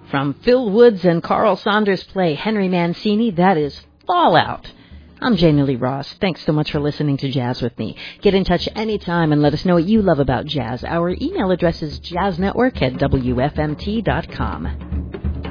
From Phil Woods and Carl Saunders' play Henry Mancini, that is Fallout. I'm Jamie Lee Ross. Thanks so much for listening to Jazz with me. Get in touch anytime and let us know what you love about jazz. Our email address is jazznetwork@wfmt.com.